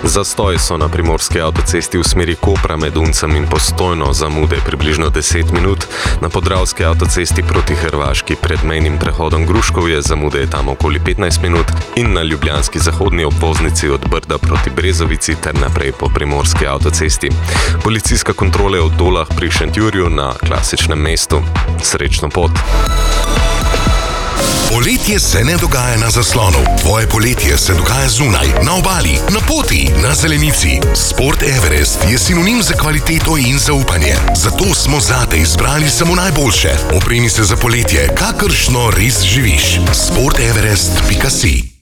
Zastoj so na primorski avtocesti v smeri Kopra med Uncem in Postojno, zamude približno 10 minut, na podravski avtocesti proti Hrvaški pred mejnim prehodom Gruškovje, zamude je tam okoli 15 minut in na ljubljanski zahodni obvoznici od Brda proti Brezovici ter naprej po primorski avtocesti. Policijska kontrola je v Dolah pri Šentjurju na klasičnem mestu. Srečno pot! Poletje se ne dogaja na zaslonu. Tvoje poletje se dogaja zunaj, na obali, na poti, na zelenici. Sport Everest je sinonim za kvaliteto in zaupanje. Zato smo zate izbrali samo najboljše. Opremi se za poletje, kakršno res živiš. sporteverest.si